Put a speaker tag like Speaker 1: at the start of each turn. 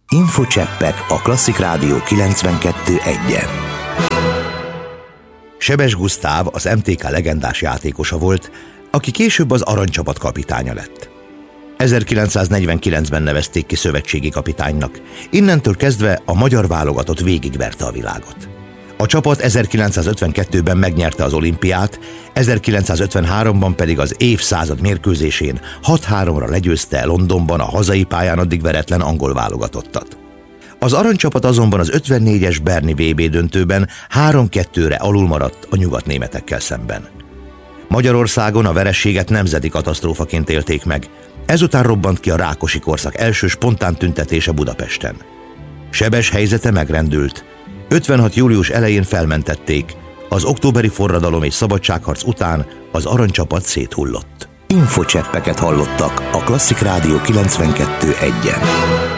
Speaker 1: Infocseppek a Klasszik Rádió 92.1-en. Sebes Gusztáv az MTK legendás játékosa volt, aki később az aranycsapat kapitánya lett. 1949-ben nevezték ki szövetségi kapitánynak, innentől kezdve a magyar válogatott végigverte a világot. A csapat 1952-ben megnyerte az olimpiát, 1953-ban pedig az évszázad mérkőzésén 6-3-ra legyőzte Londonban a hazai pályán addig veretlen angol válogatottat. Az aranycsapat azonban az 54-es berni VB döntőben 3-2-re alul maradt a nyugatnémetekkel szemben. Magyarországon a vereséget nemzeti katasztrófaként élték meg, ezután robbant ki a Rákosi korszak első spontán tüntetése Budapesten. Sebes helyzete megrendült. 56. július elején felmentették, az októberi forradalom és szabadságharc után az aranycsapat széthullott. Infocseppeket hallottak a Klasszik Rádió 92.1-en.